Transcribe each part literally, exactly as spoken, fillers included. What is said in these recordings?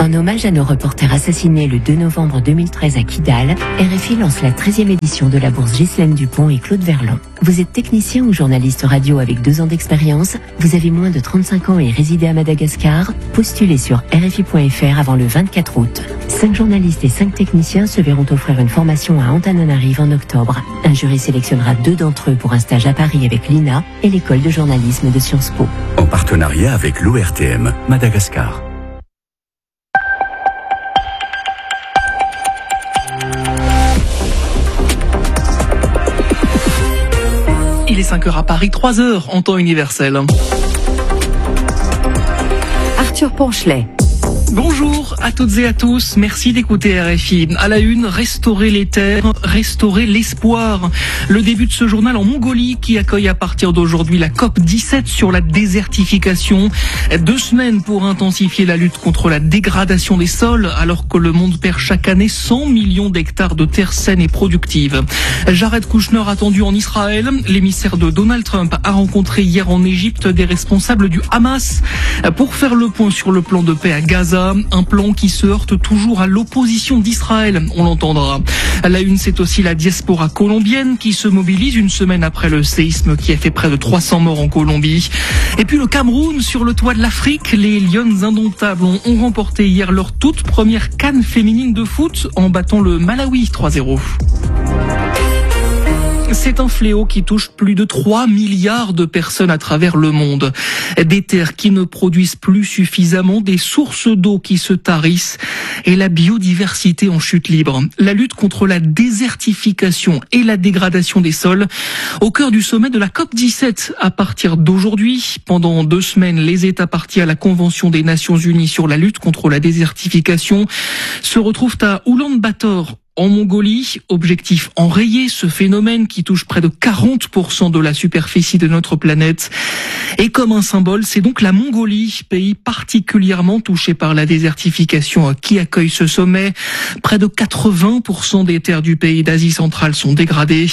En hommage à nos reporters assassinés le deux novembre deux mille treize à Kidal, R F I lance la treizième édition de la bourse Ghislaine Dupont et Claude Verlon. Vous êtes technicien ou journaliste radio avec deux ans d'expérience, vous avez moins de trente-cinq ans et résidez à Madagascar, postulez sur R F I point F R avant le vingt-quatre août. Cinq journalistes et cinq techniciens se verront offrir une formation à Antananarive en octobre. Un jury sélectionnera deux d'entre eux pour un stage à Paris avec l'I N A et l'école de journalisme de Sciences Po. En partenariat avec l'O R T M Madagascar. Il est cinq heures à Paris, trois heures en temps universel. Arthur Ponchelet. Bonjour à toutes et à tous, merci d'écouter R F I. À la une, restaurer les terres, restaurer l'espoir. Le début de ce journal en Mongolie qui accueille à partir d'aujourd'hui la COP dix-sept sur la désertification. Deux semaines pour intensifier la lutte contre la dégradation des sols alors que le monde perd chaque année cent millions d'hectares de terres saines et productives. Jared Kushner attendu en Israël. L'émissaire de Donald Trump a rencontré hier en Égypte des responsables du Hamas pour faire le point sur le plan de paix à Gaza. Un plan qui se heurte toujours à l'opposition d'Israël, on l'entendra. À la une, c'est aussi la diaspora colombienne qui se mobilise une semaine après le séisme qui a fait près de trois cents morts en Colombie. Et puis le Cameroun, sur le toit de l'Afrique, les Lions indomptables ont, ont remporté hier leur toute première CAN féminine de foot en battant le Malawi trois zéro. C'est un fléau qui touche plus de trois milliards de personnes à travers le monde. Des terres qui ne produisent plus suffisamment, des sources d'eau qui se tarissent et la biodiversité en chute libre. La lutte contre la désertification et la dégradation des sols au cœur du sommet de la COP dix-sept à partir d'aujourd'hui. Pendant deux semaines, les États partis à la Convention des Nations Unies sur la lutte contre la désertification se retrouvent à Oulan-Bator, en Mongolie. Objectif enrayer ce phénomène qui touche près de quarante pour cent de la superficie de notre planète. Et comme un symbole, c'est donc la Mongolie, pays particulièrement touché par la désertification, qui accueille ce sommet. Près de quatre-vingts pour cent des terres du pays d'Asie centrale sont dégradées.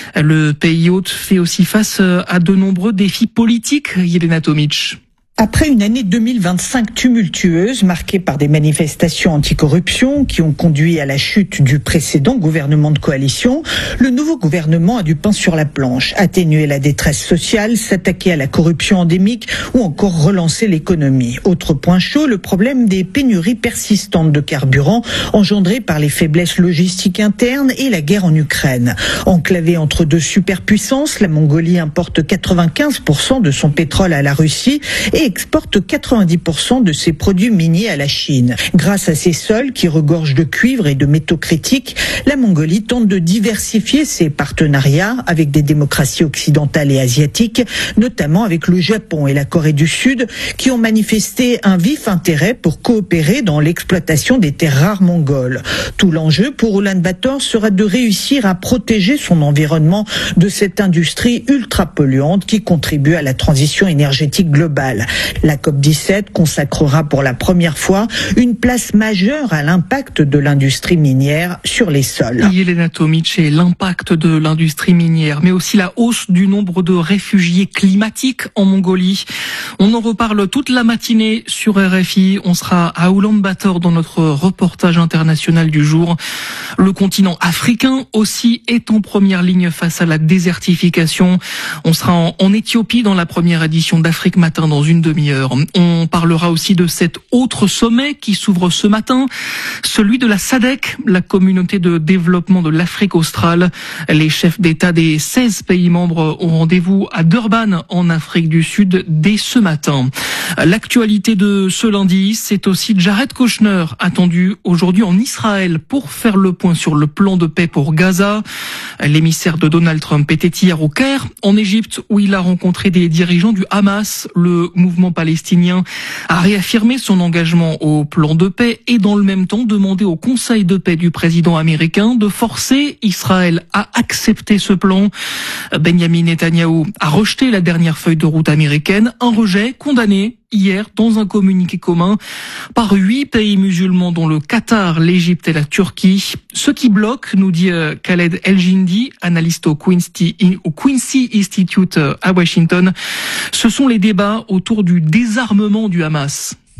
Le pays hôte fait aussi face à de nombreux défis politiques. Yelena Tomic. Après une année deux mille vingt-cinq tumultueuse, marquée par des manifestations anticorruption qui ont conduit à la chute du précédent gouvernement de coalition, le nouveau gouvernement a du pain sur la planche, atténuer la détresse sociale, s'attaquer à la corruption endémique ou encore relancer l'économie. Autre point chaud, le problème des pénuries persistantes de carburant engendrées par les faiblesses logistiques internes et la guerre en Ukraine. Enclavée entre deux superpuissances, la Mongolie importe quatre-vingt-quinze pour cent de son pétrole à la Russie et exporte quatre-vingt-dix pour cent de ses produits miniers à la Chine. Grâce à ces sols qui regorgent de cuivre et de métaux critiques, la Mongolie tente de diversifier ses partenariats avec des démocraties occidentales et asiatiques, notamment avec le Japon et la Corée du Sud, qui ont manifesté un vif intérêt pour coopérer dans l'exploitation des terres rares mongoles. Tout l'enjeu pour Oulan-Bator sera de réussir à protéger son environnement de cette industrie ultra polluante qui contribue à la transition énergétique globale. La COP dix-sept consacrera pour la première fois une place majeure à l'impact de l'industrie minière sur les sols. Yelena Tomic et l'impact de l'industrie minière, mais aussi la hausse du nombre de réfugiés climatiques en Mongolie. On en reparle toute la matinée sur R F I. On sera à Oulan-Bator dans notre reportage international du jour. Le continent africain aussi est en première ligne face à la désertification. On sera en, en Éthiopie dans la première édition d'Afrique Matin dans une demi-heure. On parlera aussi de cet autre sommet qui s'ouvre ce matin, celui de la SADC, la communauté de développement de l'Afrique australe. Les chefs d'État des seize pays membres ont rendez-vous à Durban en Afrique du Sud dès ce matin. L'actualité de ce lundi, c'est aussi Jared Kushner attendu aujourd'hui en Israël pour faire le point sur le plan de paix pour Gaza. L'émissaire de Donald Trump était hier au Caire, en Égypte, où il a rencontré des dirigeants du Hamas. Le mouvement palestinien a réaffirmé son engagement au plan de paix et dans le même temps demandé au Conseil de paix du président américain de forcer Israël à accepter ce plan. Benjamin Netanyahou a rejeté la dernière feuille de route américaine, un rejet condamné hier dans un communiqué commun par huit pays musulmans dont le Qatar, l'Égypte et la Turquie. Ce qui bloque, nous dit Khaled El-Jindi, analyste au Quincy, au Quincy Institute à Washington, ce sont les débats autour du désarmement du Hamas.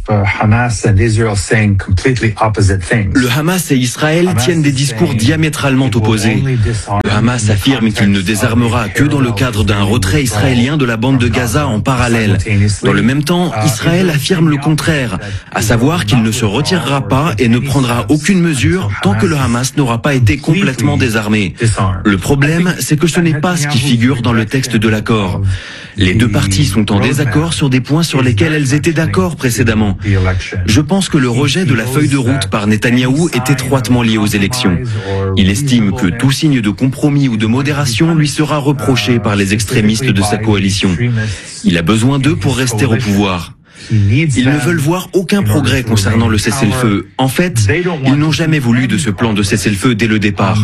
Le Hamas et Israël tiennent des discours diamétralement opposés. Le Hamas affirme qu'il ne désarmera que dans le cadre d'un retrait israélien de la bande de Gaza en parallèle. Dans le même temps, Israël affirme le contraire, à savoir qu'il ne se retirera pas et ne prendra aucune mesure tant que le Hamas n'aura pas été complètement désarmé. Le problème, c'est que ce n'est pas ce qui figure dans le texte de l'accord. Les deux parties sont en désaccord sur des points sur lesquels elles étaient d'accord précédemment. Je pense que le rejet de la feuille de route par Netanyahou est étroitement lié aux élections. Il estime que tout signe de compromis ou de modération lui sera reproché par les extrémistes de sa coalition. Il a besoin d'eux pour rester au pouvoir. Ils ne veulent voir aucun progrès concernant le cessez-le-feu. En fait, ils n'ont jamais voulu de ce plan de cessez-le-feu dès le départ.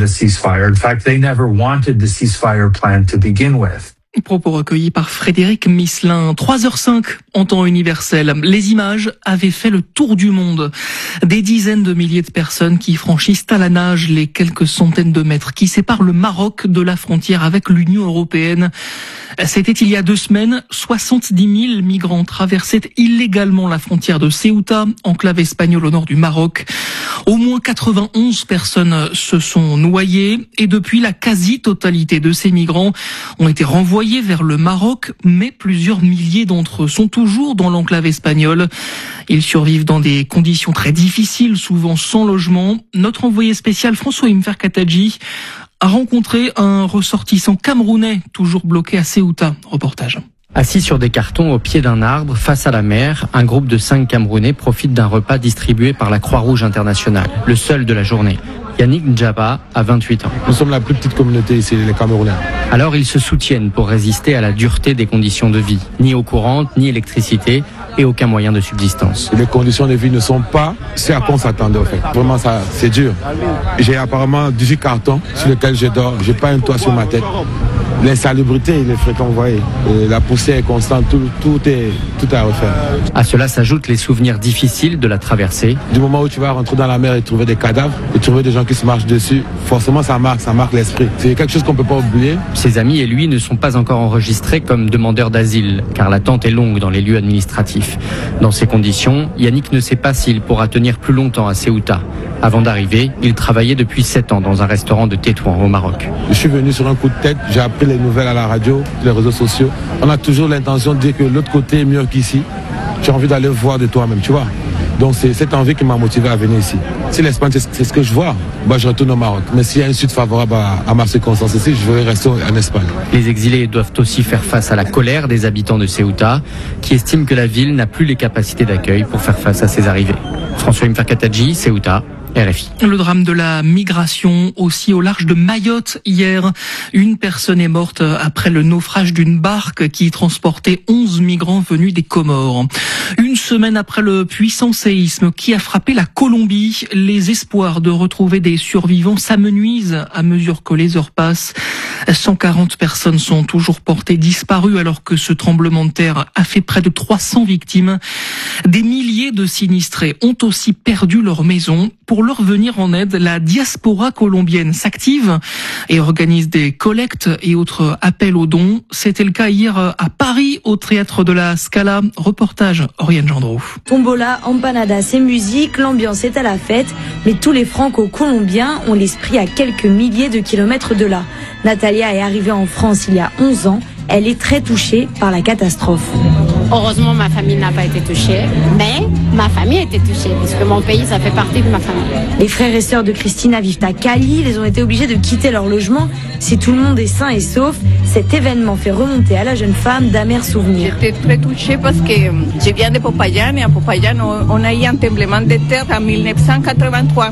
Propos recueillis par Frédéric Misselin. trois heures cinq en temps universel. Les images avaient fait le tour du monde. Des dizaines de milliers de personnes qui franchissent à la nage les quelques centaines de mètres qui séparent le Maroc de la frontière avec l'Union européenne. C'était il y a deux semaines. soixante-dix mille migrants traversaient illégalement la frontière de Ceuta, enclave espagnole au nord du Maroc. Au moins quatre-vingt-onze personnes se sont noyées et depuis la quasi-totalité de ces migrants ont été renvoyés vers le Maroc, mais plusieurs milliers d'entre eux sont toujours dans l'enclave espagnole. Ils survivent dans des conditions très difficiles, souvent sans logement. Notre envoyé spécial François Imfer-Kataji a rencontré un ressortissant camerounais toujours bloqué à Ceuta. Reportage. Assis sur des cartons au pied d'un arbre, face à la mer, un groupe de cinq Camerounais profite d'un repas distribué par la Croix-Rouge internationale, le seul de la journée. Yannick Ndjaba a vingt-huit ans. Nous sommes la plus petite communauté ici, les Camerounais. Alors ils se soutiennent pour résister à la dureté des conditions de vie. Ni eau courante, ni électricité et aucun moyen de subsistance. Les conditions de vie ne sont pas ce à quoi on s'attendait en fait. Vraiment, ça, c'est dur. J'ai apparemment dix-huit cartons sur lesquels je dors. J'ai pas un toit sur ma tête. L'insalubrité, il est fréquent, vous voyez. Et la poussière est constante, tout, tout est tout à refaire. À cela s'ajoutent les souvenirs difficiles de la traversée. Du moment où tu vas rentrer dans la mer et trouver des cadavres, et trouver des gens qui se marchent dessus, forcément ça marque, ça marque l'esprit. C'est quelque chose qu'on peut pas oublier. Ses amis et lui ne sont pas encore enregistrés comme demandeurs d'asile, car l'attente est longue dans les lieux administratifs. Dans ces conditions, Yannick ne sait pas s'il pourra tenir plus longtemps à Ceuta. Avant d'arriver, il travaillait depuis sept ans dans un restaurant de Tétouan au Maroc. Je suis venu sur un coup de tête, j'ai appris les nouvelles à la radio, les réseaux sociaux. On a toujours l'intention de dire que l'autre côté est mieux qu'ici. Tu as envie d'aller voir de toi-même, tu vois. Donc c'est cette envie qui m'a motivé à venir ici. Si l'Espagne, c'est ce que je vois, bah, je retourne au Maroc. Mais s'il y a une suite favorable à, à ma circonstance ici, je vais rester en Espagne. Les exilés doivent aussi faire face à la colère des habitants de Ceuta, qui estiment que la ville n'a plus les capacités d'accueil pour faire face à ces arrivées. François Imfer-Kataji, Ceuta. R F I. Le drame de la migration aussi au large de Mayotte hier. Une personne est morte après le naufrage d'une barque qui transportait onze migrants venus des Comores. Une semaine après le puissant séisme qui a frappé la Colombie, les espoirs de retrouver des survivants s'amenuisent à mesure que les heures passent. cent quarante personnes sont toujours portées disparues alors que ce tremblement de terre a fait près de trois cents victimes. Des milliers de sinistrés ont aussi perdu leur maison. Pour leur venir en aide, la diaspora colombienne s'active et organise des collectes et autres appels aux dons. C'était le cas hier à Paris, au théâtre de la Scala. Reportage Oriane Gendreau. Tombola, empanadas et musique, l'ambiance est à la fête, mais tous les franco-colombiens ont l'esprit à quelques milliers de kilomètres de là. Natalia est arrivée en France il y a onze ans. Elle est très touchée par la catastrophe. Heureusement, ma famille n'a pas été touchée, mais ma famille a été touchée, puisque mon pays, ça fait partie de ma famille. Les frères et sœurs de Christina vivent à Cali. Ils ont été obligés de quitter leur logement. Si tout le monde est sain et sauf, cet événement fait remonter à la jeune femme d'amers souvenirs. J'étais très touchée parce que je viens de Popayán, et à Popayán, on a eu un tremblement de terre en mille neuf cent quatre-vingt-trois.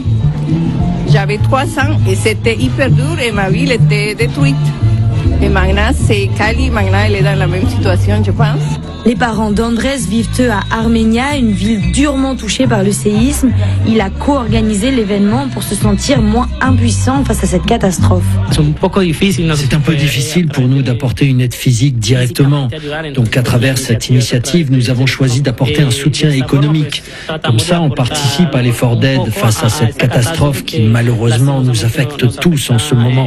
J'avais trois ans et c'était hyper dur et ma ville était détruite. Et maintenant, c'est Cali, maintenant elle est dans la même situation, je pense. Les parents d'Andrés vivent eux à Armenia, une ville durement touchée par le séisme. Il a co-organisé l'événement pour se sentir moins impuissant face à cette catastrophe. C'est un peu difficile pour nous d'apporter une aide physique directement. Donc à travers cette initiative, nous avons choisi d'apporter un soutien économique. Comme ça, on participe à l'effort d'aide face à cette catastrophe qui malheureusement nous affecte tous en ce moment.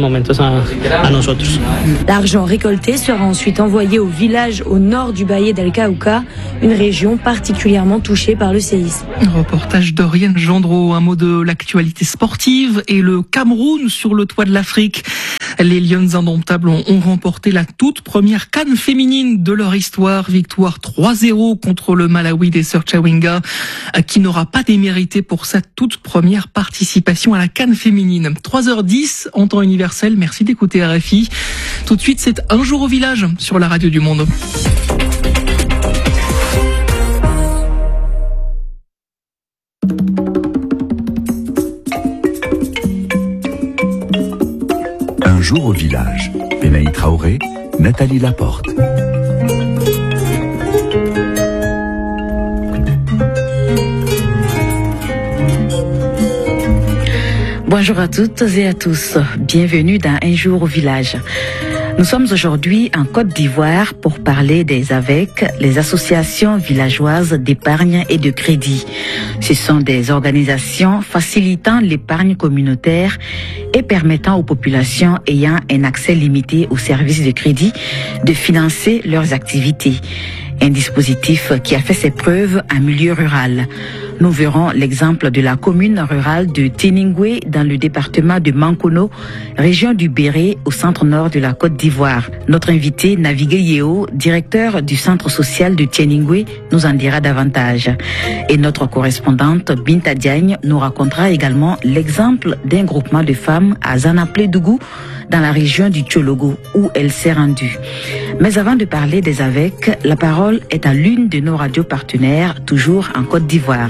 L'argent récolté sera ensuite envoyé au village au nord du Valle del Cauca, une région particulièrement touchée par le séisme. Reportage d'Oriane Gendreau, un mot de l'actualité sportive et le Cameroun sur le toit de l'Afrique. Les Lions indomptables ont, ont remporté la toute première CAN féminine de leur histoire. Victoire trois zéro contre le Malawi des sœurs Chawinga, qui n'aura pas démérité pour sa toute première participation à la CAN féminine. trois heures dix en temps universel. Merci d'écouter R F I. Tout de suite, c'est Un jour au village sur la radio du Monde. Un jour au village. Benaï Traoré, Nathalie Laporte. Bonjour à toutes et à tous. Bienvenue dans Un jour au village. Nous sommes aujourd'hui en Côte d'Ivoire pour parler des A V E C, les associations villageoises d'épargne et de crédit. Ce sont des organisations facilitant l'épargne communautaire et permettant aux populations ayant un accès limité aux services de crédit de financer leurs activités. Un dispositif qui a fait ses preuves en milieu rural. Nous verrons l'exemple de la commune rurale de Téningoué dans le département de Mankono, région du Béré, au centre-nord de la Côte d'Ivoire. Notre invité, Navigué Yeo, directeur du centre social de Téningoué, nous en dira davantage. Et notre correspondante, Binta Diagne, nous racontera également l'exemple d'un groupement de femmes à Zanaplédougou, dans la région du Tchologo, où elle s'est rendue. Mais avant de parler des A V E C, la parole est à l'une de nos radios partenaires, toujours en Côte d'Ivoire.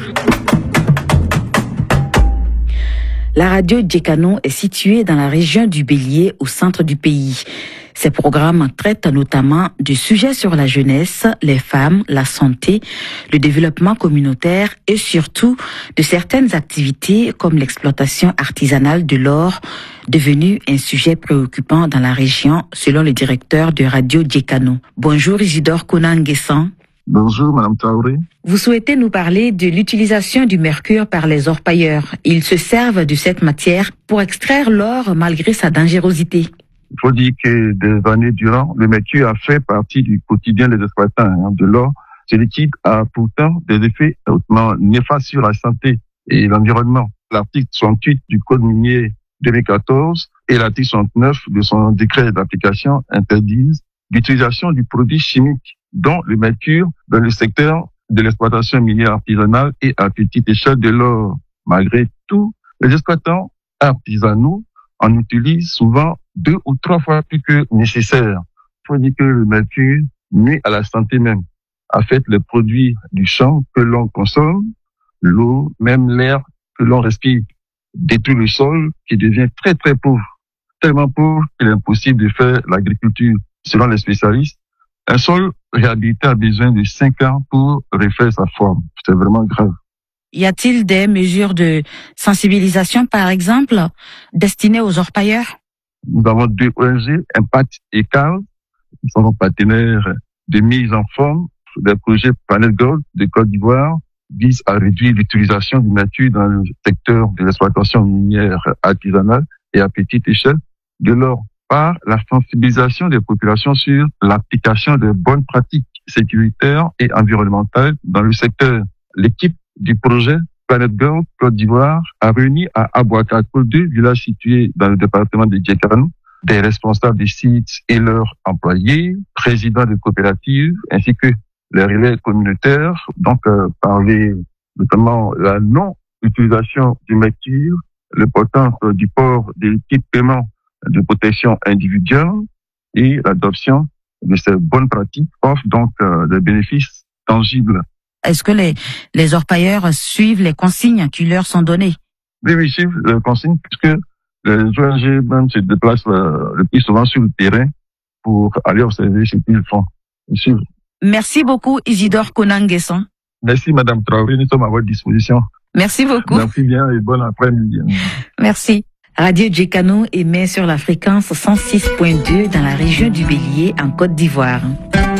La radio Djekano est située dans la région du Bélier, au centre du pays. Ces programmes traitent notamment de sujets sur la jeunesse, les femmes, la santé, le développement communautaire et surtout de certaines activités comme l'exploitation artisanale de l'or, devenu un sujet préoccupant dans la région, selon le directeur de Radio Djekano. Bonjour Isidore Konan-Guessan. Bonjour Madame Traoré. Vous souhaitez nous parler de l'utilisation du mercure par les orpailleurs. Ils se servent de cette matière pour extraire l'or malgré sa dangerosité. Il faut dire que des années durant, le mercure a fait partie du quotidien des exploitants hein, de l'or. Ce liquide a pourtant des effets hautement néfastes sur la santé et l'environnement. L'article soixante-huit du Code minier deux mille quatorze et l'article soixante-neuf de son décret d'application interdisent l'utilisation du produit chimique, dont le mercure, dans le secteur de l'exploitation minière artisanale et à petite échelle de l'or. Malgré tout, les exploitants artisanaux en utilisent souvent deux ou trois fois plus que nécessaire. Il faut dire que le mercure nuit à la santé même, affecte les produits du champ que l'on consomme, l'eau, même l'air que l'on respire, détruit le sol qui devient très très pauvre, tellement pauvre qu'il est impossible de faire l'agriculture. Selon les spécialistes, un sol réhabilité a besoin de cinq ans pour refaire sa forme. C'est vraiment grave. Y a-t-il des mesures de sensibilisation, par exemple, destinées aux orpailleurs? Nous avons deux O N G, Impact et Cal, qui sont nos partenaires de mise en forme des projets Planète Gold de Côte d'Ivoire, visent à réduire l'utilisation du mercure dans le secteur de l'exploitation minière artisanale et à petite échelle de l'or, par la sensibilisation des populations sur l'application de bonnes pratiques sécuritaires et environnementales dans le secteur. L'équipe du projet Planète Gold Côte d'Ivoire a réuni à Abouakako, deux villages situés dans le département de Djekano, des responsables des sites et leurs employés, présidents de coopératives, ainsi que les relais communautaires, donc euh, parler notamment la non-utilisation du mercure, l'importance euh, du port des équipements de protection individuelle et l'adoption de ces bonnes pratiques offre donc euh, des bénéfices tangibles. Est-ce que les, les orpailleurs suivent les consignes qui leur sont données? Oui, oui, suivent les consignes puisque les O N G même se déplacent euh, le plus souvent sur le terrain pour aller observer ce qu'ils font. Ils suivent. Merci beaucoup Isidore Konan-Guessan. Merci Madame Traoré, nous sommes à votre disposition. Merci beaucoup. Merci bien et bon après-midi. Merci. Radio Djekano émet sur la fréquence cent six point deux dans la région du Bélier en Côte d'Ivoire.